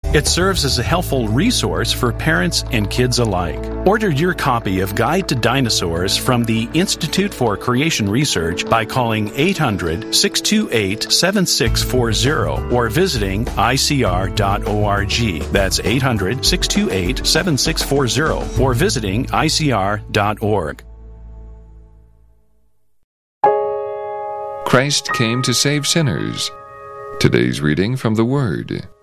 It serves as a helpful resource for parents and kids alike. Order your copy of Guide to Dinosaurs from the Institute for Creation Research by calling 800-628-7640 or visiting icr.org. That's 800-628-7640 or visiting icr.org. Christ came to save sinners. Today's reading from the Word.